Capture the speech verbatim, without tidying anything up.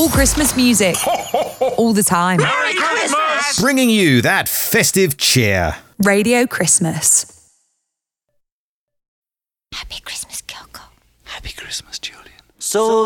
Cool Christmas music. All the time. Merry Christmas! Bringing you that festive cheer. Radio Christmas. Happy Christmas, Kyoko. Happy Christmas, Julian. So